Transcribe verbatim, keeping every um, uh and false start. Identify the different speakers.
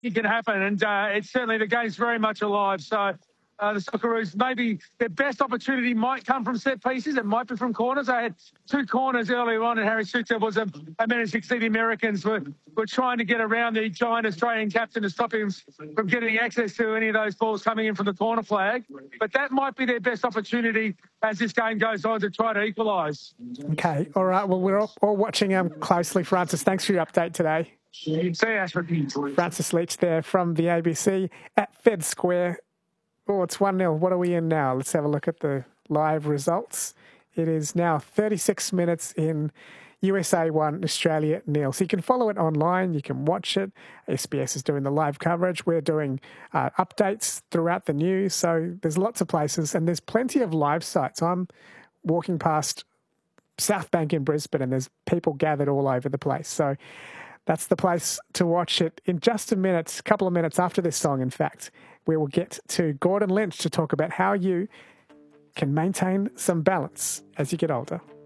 Speaker 1: it can happen. And uh, it's certainly the game's very much alive. So uh, the Socceroos, maybe their best opportunity might come from set pieces. It might be from corners. They had two corners earlier on, and Harry Suter was a, a man who succeeded. The Americans were, were trying to get around the giant Australian captain to stop him from getting access to any of those balls coming in from the corner flag. But that might be their best opportunity as this game goes on to try to equalise.
Speaker 2: Okay, all right. Well, we're all, all watching um, closely, Francis. Thanks for your update today.
Speaker 1: See you, Ashford.
Speaker 2: Francis Leach there from the A B C at Fed Square. Oh, it's one nil. What are we in now? Let's have a look at the live results. It is now thirty-six minutes in. U S A one, Australia nil. So you can follow it online. You can watch it. S B S is doing the live coverage. We're doing uh, updates throughout the news. So there's lots of places, and there's plenty of live sites. I'm walking past South Bank in Brisbane, and there's people gathered all over the place. So that's the place to watch it. In just a minute, a couple of minutes after this song, in fact, we will get to Gordon Lynch to talk about how you can maintain some balance as you get older.